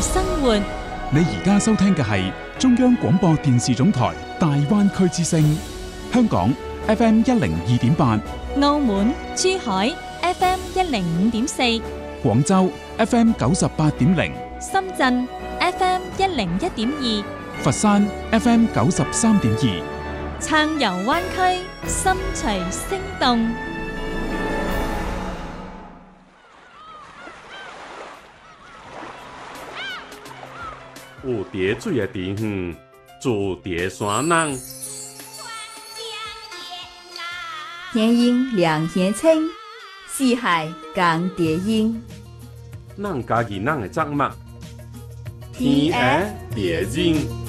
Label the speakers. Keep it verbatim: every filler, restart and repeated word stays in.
Speaker 1: 生活。
Speaker 2: 你而家收聽嘅係中央廣播電視總台大灣區之聲，香港 F M 一零二點八，
Speaker 1: 澳門、珠海 F M 一零五點四，
Speaker 2: 廣州 F M 九十八點零，
Speaker 1: 深圳 F M 一零一點二，
Speaker 2: 佛山 F M 九十三點二，
Speaker 1: 撐遊灣區，心隨聲動。
Speaker 3: 有蝶水的地方，住蝶山人。
Speaker 4: 天阴两天青，四海共蝶音。
Speaker 3: 咱家己咱的作物，天涯蝶音。